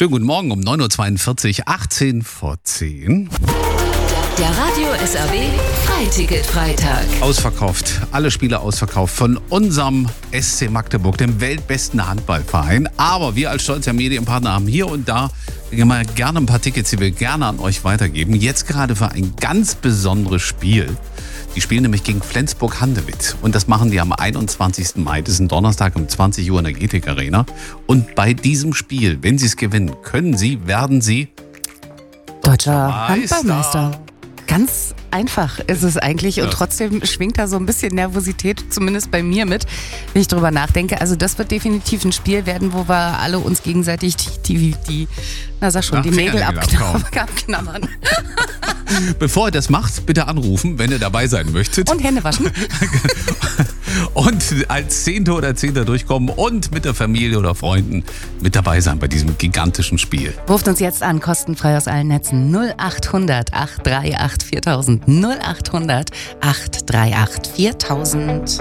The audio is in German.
Schönen guten Morgen um 9.42 Uhr, 18 vor 10. Der Radio SAW Freiticket-Freitag. Ausverkauft, alle Spiele ausverkauft von unserem SC Magdeburg, dem weltbesten Handballverein. Aber wir als stolzer Medienpartner haben hier und da immer gerne ein paar Tickets, die wir gerne an euch weitergeben. Jetzt gerade für ein ganz besonderes Spiel. Die spielen nämlich gegen Flensburg-Handewitt. Und das machen die am 21. Mai. Das ist ein Donnerstag um 20 Uhr in der GTEC Arena. Und bei diesem Spiel, wenn sie es gewinnen, werden sie Deutscher Handballmeister. Ganz einfach ist es eigentlich und trotzdem schwingt da so ein bisschen Nervosität, zumindest bei mir mit, wenn ich drüber nachdenke. Also das wird definitiv ein Spiel werden, wo wir alle uns gegenseitig die Nägel abknabbern. Bevor ihr das macht, bitte anrufen, wenn ihr dabei sein möchtet. Und Hände waschen. Und als Zehnter oder Zehnter durchkommen und mit der Familie oder Freunden mit dabei sein bei diesem gigantischen Spiel. Ruft uns jetzt an, kostenfrei aus allen Netzen. 0800 838 4000. 0800 838 4000.